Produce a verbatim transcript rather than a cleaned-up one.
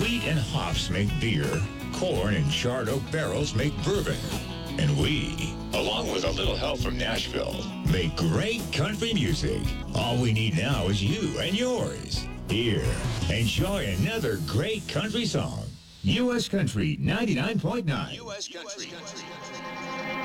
Wheat and hops make beer. Corn and charred oak barrels make bourbon. And we, along with a little help from Nashville, make great country music. All we need now is you and yours. Here, enjoy another great country song. U S Country ninety-nine point nine. U S Country.